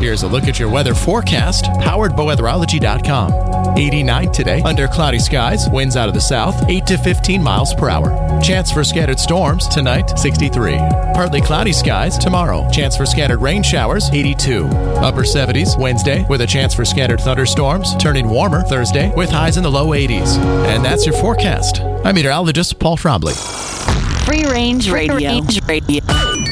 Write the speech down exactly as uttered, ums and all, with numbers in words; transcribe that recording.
Here's a look at your weather forecast, powered by weatherology dot com. eighty-nine today, under cloudy skies, winds out of the south, eight to fifteen miles per hour. Chance for scattered storms tonight, sixty-three. Partly cloudy skies tomorrow. Chance for scattered rain showers, eighty-two. Upper seventies Wednesday, with a chance for scattered thunderstorms, turning warmer Thursday with highs in the low eighties. And that's your forecast. I'm meteorologist Paul Trombley. Free Range Radio. Free Range Radio.